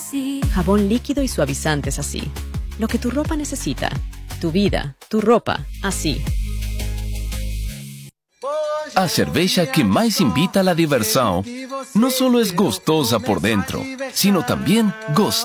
Jabón líquido y suavizantes así. Lo que tu ropa necesita. Tu vida, tu ropa, así. A cerveja que mais invita a la diversión no solo es gostosa por dentro, sino también gostosa